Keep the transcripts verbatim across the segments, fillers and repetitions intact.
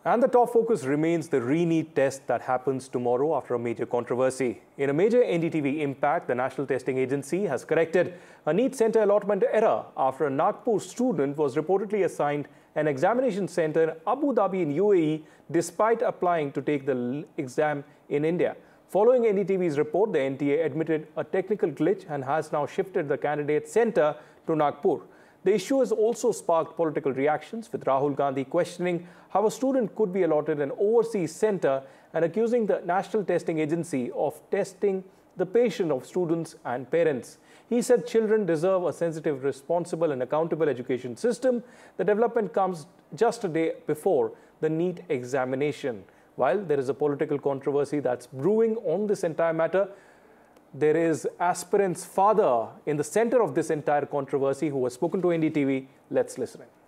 And the top focus remains the re-NEET test that happens tomorrow after a major controversy. In a major N D T V impact, the National Testing Agency has corrected a NEET center allotment error after a Nagpur student was reportedly assigned an examination center in Abu Dhabi in U A E despite applying to take the exam in India. Following N D T V's report, the N T A admitted a technical glitch and has now shifted the candidate center to Nagpur. The issue has also sparked political reactions, with Rahul Gandhi questioning how a student could be allotted an overseas center and accusing the National Testing Agency of testing the patience of students and parents. He said children deserve a sensitive, responsible and accountable education system. The development comes just a day before the NEET examination. While there is a political controversy that's brewing on this entire matter, there is aspirant's father in the center of this entire controversy who has spoken to N D T V. Let's listen in.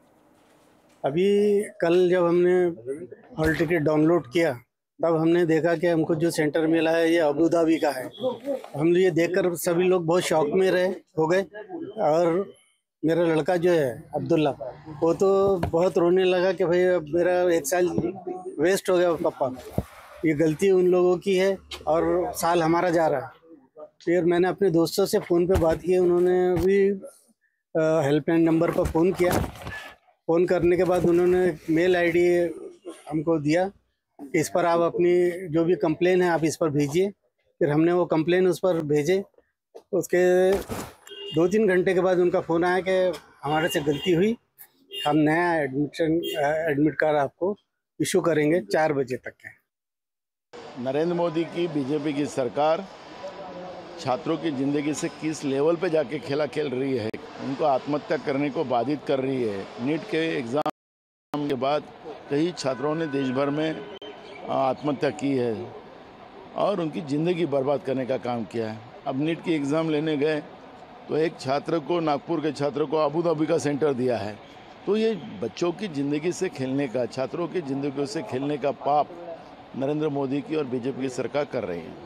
अभी कल जब हमने hall ticket download किया तब हमने देखा कि हमको जो सेंटर मिला है ये अबू धाबी का है। हम ये देखकर सभी लोग बहुत शौक में रहे हो गए और मेरा लड़का जो है अब्दुल्ला वो तो बहुत रोने लगा कि भाई अब मेरा एक साल वेस्ट हो गया पापा, ये गलती उन लोगों की है और साल हमारा जा रहा है। फिर मैंने अपने दोस्तों से फ़ोन पे बात की, उन्होंने भी हेल्पलाइन नंबर पर फ़ोन किया। फ़ोन करने के बाद उन्होंने मेल आईडी हमको दिया कि इस पर आप अपनी जो भी कंप्लेन है आप इस पर भेजिए। फिर हमने वो कंप्लेन उस पर भेजे। उसके दो तीन घंटे के बाद उनका फ़ोन आया कि हमारे से गलती हुई, हम नया एडमिशन एडमिट कार्ड आपको इशू करेंगे चार बजे तक है। नरेंद्र मोदी की बीजेपी की सरकार छात्रों की ज़िंदगी से किस लेवल पे जाके खेला खेल रही है, उनको आत्महत्या करने को बाधित कर रही है। नीट के एग्ज़ाम के बाद कई छात्रों ने देश भर में आत्महत्या की है और उनकी ज़िंदगी बर्बाद करने का काम किया है। अब नीट की एग्ज़ाम लेने गए तो एक छात्र को, नागपुर के छात्र को अबू धाबी का सेंटर दिया है। तो ये बच्चों की ज़िंदगी से खेलने का, छात्रों की ज़िंदगी से खेलने का पाप नरेंद्र मोदी की और बीजेपी की सरकार कर रही है।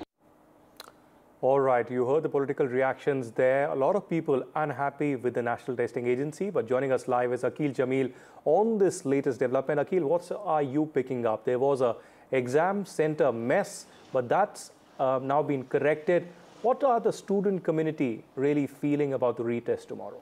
All right, you heard the political reactions there. A lot of people unhappy with the National Testing Agency, but joining us live is Akil Jamil on this latest development. Akil, what are you picking up? There was a exam center mess, but that's uh, now been corrected. What are the student community really feeling about the retest tomorrow?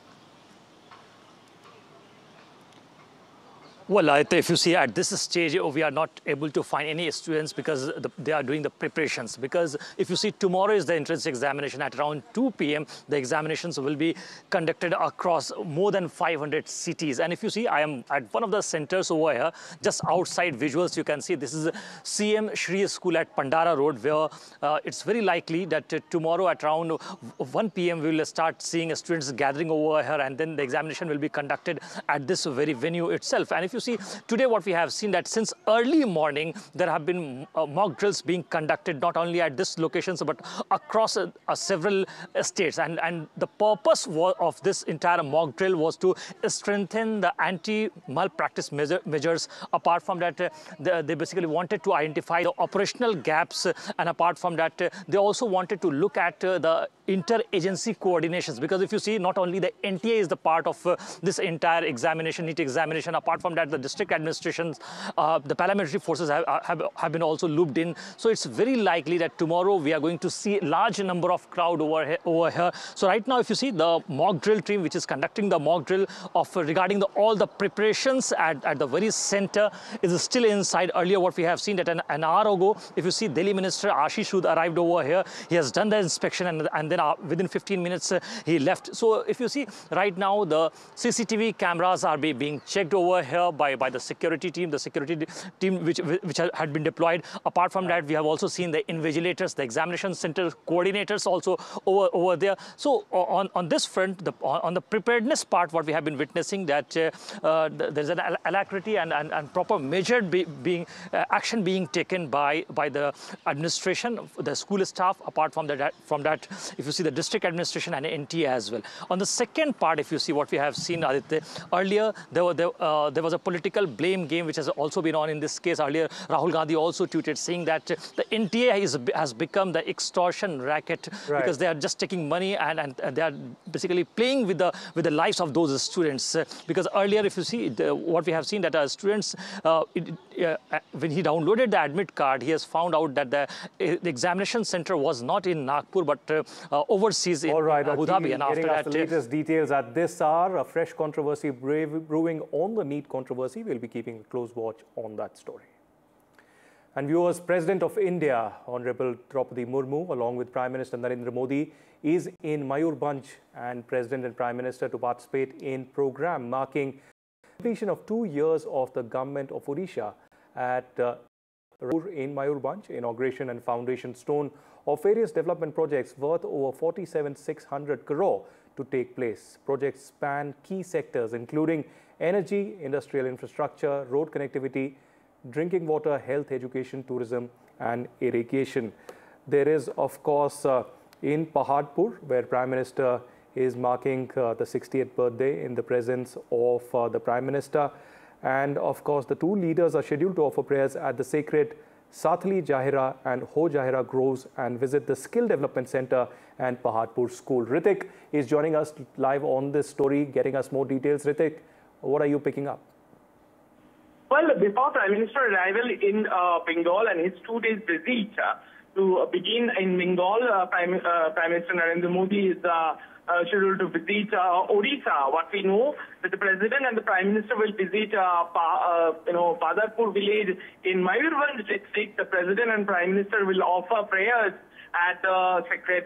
Well, if you see at this stage, we are not able to find any students because the, they are doing the preparations. Because if you see, tomorrow is the entrance examination at around two P M The examinations will be conducted across more than five hundred cities. And if you see, I am at one of the centers over here, just outside visuals, you can see this is C M Shri School at Pandara Road, where uh, it's very likely that uh, tomorrow at around one P M we will start seeing students gathering over here, and then the examination will be conducted at this very venue itself. And if you You see, today what we have seen that since early morning, there have been uh, mock drills being conducted, not only at this location, but across uh, uh, several uh, states. And, and the purpose of this entire mock drill was to strengthen the anti-malpractice measure, measures. Apart from that, uh, they, they basically wanted to identify the operational gaps. Uh, and apart from that, uh, they also wanted to look at uh, the inter-agency coordinations. Because if you see, not only the N T A is the part of uh, this entire examination, NEET examination, apart from that, the district administrations, uh, the paramilitary forces have, have, have been also looped in. So it's very likely that tomorrow we are going to see a large number of crowd over here, over here. So right now, if you see the mock drill team, which is conducting the mock drill of uh, regarding the, all the preparations at, at the very center, is still inside. Earlier, what we have seen that an, an hour ago, if you see Delhi Minister Ashish Sood arrived over here, he has done the inspection and, and then uh, within fifteen minutes, uh, he left. So if you see right now, the C C T V cameras are be, being checked over here by, by the security team, the security team which, which had been deployed. Apart from that, we have also seen the invigilators, the examination center coordinators also over, over there. So on, on this front, the, on the preparedness part, what we have been witnessing that uh, uh, there's an alacrity and, and, and proper measured be, being uh, action being taken by, by the administration, the school staff. Apart from that, from that, if you see the district administration and N T A as well. On the second part, if you see what we have seen, Aditya, earlier there, were, there, uh, there was a political blame game which has also been on in this case. Earlier, Rahul Gandhi also tweeted saying that the N T A is, has become the extortion racket Right. because they are just taking money and, and, and they are basically playing with the with the lives of those students. Uh, because earlier, if you see the, what we have seen, that uh, students, uh, it, uh, when he downloaded the admit card, he has found out that the, uh, the examination center was not in Nagpur but uh, uh, overseas in All right, Abu Dhabi. And after getting us that, the uh, latest details at this hour, a fresh controversy brewing on the NEET controversy. We'll be keeping a close watch on that story. And viewers, President of India, Honorable Draupadi Murmu, along with Prime Minister Narendra Modi, is in Mayurbhanj, and President and Prime Minister to participate in program marking completion of two years of the government of Odisha at uh, in Mayurbhanj, inauguration and foundation stone of various development projects worth over forty-seven thousand six hundred crore to take place. Projects span key sectors including energy, industrial infrastructure, road connectivity, drinking water, health, education, tourism and irrigation. There is, of course, uh, in Paharpur, where Prime Minister is marking uh, the sixtieth birthday in the presence of uh, the Prime Minister. And of course, the two leaders are scheduled to offer prayers at the sacred Sathli Jahira and Ho Jahira groves and visit the Skill Development Center and Paharpur School. Ritik is joining us live on this story, getting us more details. Ritik, what are you picking up? Well, before Prime Minister arrival in uh, Bengal and his two days visit uh, to begin in Bengal, uh, Prime, uh, Prime Minister Narendra Modi is uh, uh, scheduled to visit uh, Odisha. What we know that the President and the Prime Minister will visit uh, pa, uh, you know, Padarpur village in Mayurbhanj district. The President and Prime Minister will offer prayers at the Secretariat